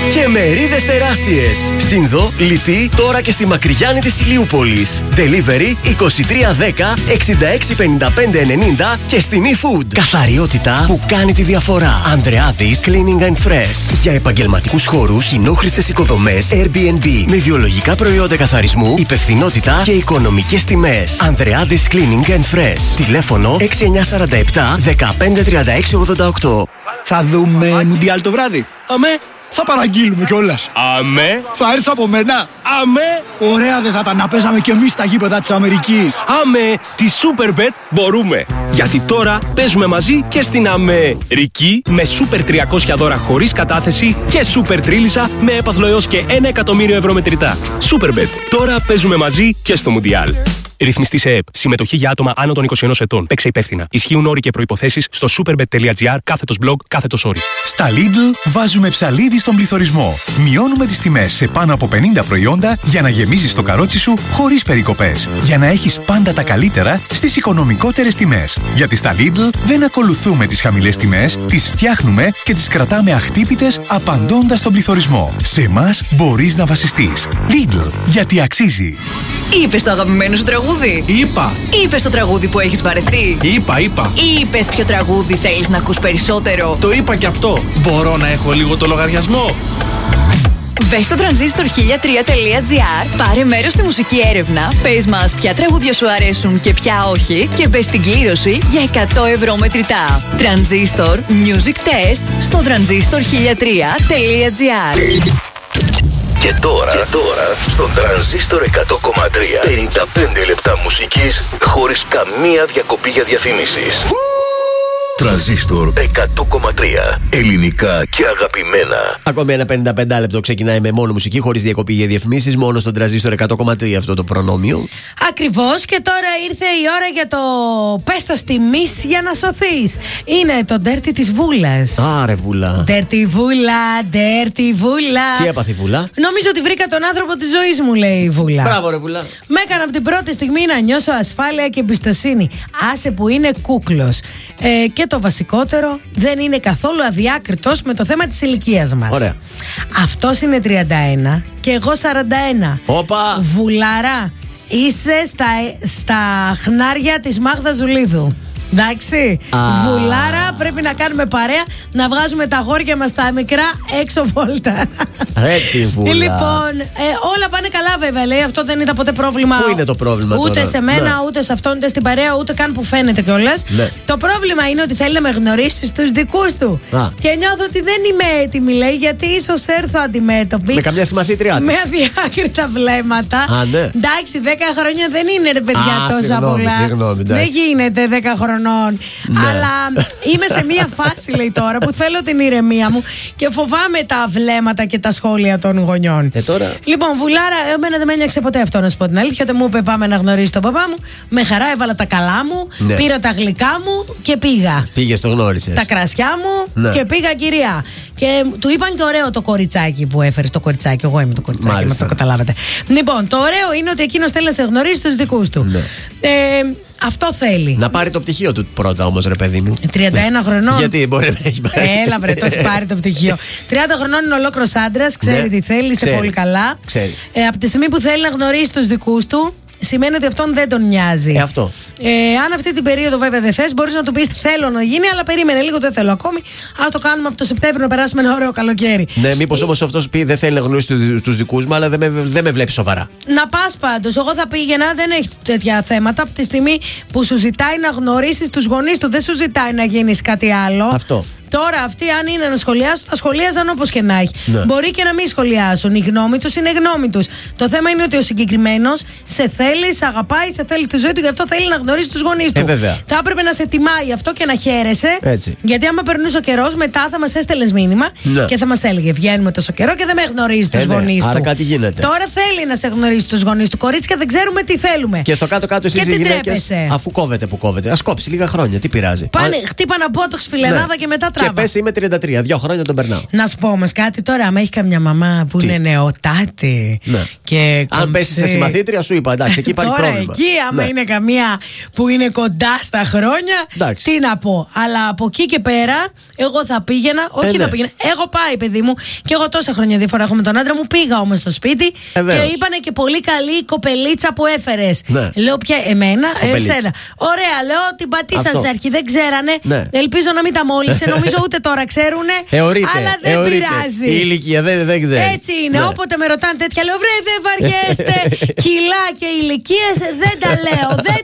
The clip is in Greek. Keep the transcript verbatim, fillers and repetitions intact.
Και μερίδες τεράστιες. Σύνδο, λιτή, τώρα και στη Μακριγιάννη της Ηλιούπολης. Delivery είκοσι τρία δέκα εξήντα έξι πενήντα πέντε ενενήντα και στη eFood. Καθαριότητα που κάνει τη διαφορά. Ανδρεάδης Cleaning and Fresh. Για επαγγελματικούς χώρους, κοινόχρηστες οικοδομές, Airbnb. Με βιολογικά προϊόντα καθαρισμού, υπευθυνότητα και οικονομικές τιμές. Ανδρεάδης Cleaning and Fresh. Τηλέφωνο έξι εννιά τέσσερα επτά δεκαπέντε τριάντα έξι ογδόντα οκτώ. Θα δούμε Μουντιάλ το βράδυ. Αμέ. Θα παραγγείλουμε κιόλας. Αμέ. Θα έρθει από μένα. Αμέ. Ωραία δεν θα τα να παίζαμε κι εμείς στα γήπεδα της Αμερικής. Αμέ. Τη Superbet μπορούμε. Γιατί τώρα παίζουμε μαζί και στην Αμερική με Super τριακόσια δώρα χωρίς κατάθεση και Super Τρίλισσα με έπαθλο έως και ένα εκατομμύριο ευρώ μετρητά. Superbet. Τώρα παίζουμε μαζί και στο Μουντιάλ. Ρυθμιστή σε ΕΕΠ. Συμμετοχή για άτομα άνω των είκοσι ενός ετών. Παίξε υπεύθυνα. Ισχύουν όροι και προϋποθέσεις στο superbet.gr κάθετος blog κάθετος όροι. Στα Lidl βάζουμε ψαλίδι στον πληθωρισμό. Μειώνουμε τις τιμές σε πάνω από πενήντα προϊόντα για να γεμίζεις το καρότσι σου χωρίς περικοπές. Για να έχεις πάντα τα καλύτερα στις οικονομικότερες τιμές. Γιατί στα Lidl δεν ακολουθούμε τις χαμηλές τιμές, τις φτιάχνουμε και τις κρατάμε αχτύπητες απαντώντας στον πληθωρισμό. Σε εμάς μπορείς να βασιστείς. Lidl, γιατί αξίζει. Είπες το αγαπημένο σου τραγούδι? Είπα. Είπες το τραγούδι που έχεις βαρεθεί? Είπα, είπα. Είπες ποιο τραγούδι θέλεις να ακούς περισσότερο? Το είπα κι αυτό. Μπορώ να έχω λίγο το λογαριασμό? Μπες στο τρανζίστορ χίλια τρία τελεία τζι άρ, πάρε μέρος στη μουσική έρευνα, πες μας ποια τραγούδια σου αρέσουν και ποια όχι και μπες στην κλήρωση για εκατό ευρώ μετρητά. Τρανζίστορ Music Test στο τρανζίστορ χίλια τρία τελεία τζι άρ. Και τώρα, και τώρα στον Τρανζίστορ εκατό κόμμα τρία πενήντα πέντε λεπτά μουσικής χωρίς καμία διακοπή για διαφήμισεις. Τρανζίστορ εκατό κόμμα τρία. Ελληνικά και αγαπημένα. Ακόμη ένα πενήντα πέντε λεπτό ξεκινάει με μόνο μουσική, χωρίς διακοπή για διαφημίσεις, μόνο στον Τρανζίστορ εκατό κόμμα τρία αυτό το προνόμιο. Ακριβώς, και τώρα ήρθε η ώρα για το πες το στη μυς για να σωθείς. Είναι το ντέρτι της Βούλας. Άρε Βούλα. Ντέρτι Βούλα, ντέρτι Βούλα. Τι έπαθε η Βούλα? Νομίζω ότι βρήκα τον άνθρωπο της ζωής μου, λέει η Βούλα. Μπράβο, ρε Βούλα. Με έκανε από την πρώτη στιγμή να νιώσω ασφάλεια και εμπιστοσύνη. Άσε που είναι κούκλος. Ε, και το βασικότερο, δεν είναι καθόλου αδιάκριτος με το θέμα της ηλικίας μας. Ωραία. Αυτός είναι τριάντα ένα και εγώ σαράντα ένα. Όπα. Βουλάρα, είσαι στα, στα χνάρια της Μάγδα Ζουλίδου. Εντάξει, Α. Βουλάρα, πρέπει να κάνουμε παρέα, να βγάζουμε τα αγόρια μας τα μικρά έξω βόλτα. Ρε τη Βούλα. Λοιπόν, ε, όλα πάνε καλά βέβαια, λέει, αυτό δεν ήταν ποτέ πρόβλημα. Πού είναι το πρόβλημα ούτε τώρα? σε μένα, Ναι. ούτε σε αυτόν, ούτε στην παρέα, ούτε καν που φαίνεται κιόλας. Ναι. Το πρόβλημα είναι ότι θέλει να με γνωρίσει στους δικούς του. Α. Και νιώθω ότι δεν είμαι έτοιμη, λέει, γιατί ίσως έρθω αντιμέτωπη. Με καμιά συμμαθήτριά της. Με αδιάκριτα βλέμματα. Α, ναι. Εντάξει, δέκα χρόνια δεν είναι, ρε παιδιά, Α, τόσα συγγνώμη, πολλά. συγγνώμη, εντάξει. Δεν γίνεται δέκα χρονών. Ναι. Αλλά είμαι σε μία φάση, λέει τώρα, που θέλω την ηρεμία μου και φοβάμαι τα βλέμματα και τα σχόλια των γονιών. Ε, τώρα. Λοιπόν, Βουλάρα, εμένα δεν με ένιωξε ποτέ αυτό, να σου πω την αλήθεια. Όταν μου είπε πάμε να γνωρίσει τον παπά μου, με χαρά έβαλα τα καλά μου, Ναι. πήρα τα γλυκά μου και πήγα. Πήγες, το γνώρισες. Τα κρασιά μου Ναι. και πήγα, κυρία. Και του είπαν και ωραίο το κοριτσάκι που έφερε το κοριτσάκι. Εγώ είμαι το κοριτσάκι, Μάλιστα. μας το καταλάβατε. Λοιπόν, το ωραίο είναι ότι εκείνος θέλει να σε γνωρίσει τους δικούς του. Ναι. Ε, αυτό θέλει. Να πάρει το πτυχίο του πρώτα όμως, ρε παιδί μου. τριάντα ένα χρονών. Γιατί μπορεί να έχει πάρει. Έλα, βρε, το έχει πάρει το πτυχίο. τριάντα χρονών είναι ολόκληρος άντρας, ξέρει Ναι. τι θέλει, είστε Ξέρει. πολύ καλά. Ξέρει. Ε, από τη στιγμή που θέλει να γνωρίσει τους δικούς του, σημαίνει ότι αυτόν δεν τον νοιάζει. Ε, αυτό. Ε, αν αυτή την περίοδο βέβαια δεν θες, μπορείς να του πεις θέλω να γίνει, αλλά περίμενε λίγο, δεν θέλω ακόμη. Ας το κάνουμε από το Σεπτέμβριο να περάσουμε ένα ωραίο καλοκαίρι. Ναι, μήπως όμως αυτός πει δεν θέλει να γνωρίσει τους δικούς μου, αλλά δεν με, δεν με βλέπει σοβαρά. Να πας πάντως. Εγώ θα πήγαινα, δεν έχει τέτοια θέματα. Από τη στιγμή που σου ζητάει να γνωρίσεις τους γονείς του, δεν σου ζητάει να γίνεις κάτι άλλο. Αυτό. Τώρα αυτοί, αν είναι να σχολιάσουν, θα σχολίαζαν όπως και να έχει. Ναι. Μπορεί και να μην σχολιάσουν. Η γνώμη τους είναι γνώμη τους. Το θέμα είναι ότι ο συγκεκριμένος σε θέλει, σε αγαπάει, σε θέλει στη ζωή του, γι' αυτό θέλει να γνωρίσει τους γονείς του. Ε, βέβαια. Θα έπρεπε να σε τιμάει αυτό και να χαίρεσαι. Έτσι. Γιατί άμα περνούσε ο καιρός, μετά θα μας έστελνες μήνυμα Ναι. και θα μας έλεγε: βγαίνουμε τόσο καιρό και δεν με γνωρίζει τους Ε, ναι. γονείς Άρα του. κάτι γίνεται. Τώρα θέλει να σε γνωρίσει τους γονείς του. Κορίτσια, δεν ξέρουμε τι θέλουμε. Και στο κάτω-κάτω εσείς Και οι τι γυναίκες, τρέπεσαι. αφού κόβετε που κόβετε, ας κόψει λίγα χρόνια, τι πειράζει. Πάνε, Αν- χτύπανα μπότοξ φιλενάδα Ναι. και μετά τράβα. Και πες είμαι τριάντα τρία, δύο χρόνια τον περνάω. Να σου πω όμως κάτι τώρα, άμα έχει καμιά μαμά που Τι? είναι νεοτάτη. Ναι. Και αν πέσει σε συμμαθήτρια, σου είπα εντάξει, εκεί υπάρχει τώρα πρόβλημα. εκεί, άμα Ναι. είναι καμία που είναι κοντά στα χρόνια, Εντάξει. τι να πω. Αλλά από εκεί και πέρα, εγώ θα πήγαινα. Όχι, Ε, ναι. θα πήγαινα. Έχω πάει, παιδί μου, και εγώ τόσα χρόνια διαφορά έχω με τον άντρα μου. Πήγα όμως στο σπίτι Ε, και βέβαιως. είπανε και πολύ καλή η κοπελίτσα που έφερες. Ναι. Λέω πια εμένα, Κοπελίτσα. εσένα. Ωραία, λέω την πατήσαν Αυτό. στην αρχή, δεν ξέρανε. Ναι. Ελπίζω να μην τα μόλισε. Νομίζω ούτε τώρα ξέρουνε. Εωρείται, αλλά δεν εωρείται. πειράζει. Η ηλικία δεν, δεν ξέρει. Έτσι είναι. Ναι. Όποτε με ρωτάνε τέτοια, λέω βρε, δεν βαριέστε. Κιλά και ηλικίες δεν τα λέω. Δεν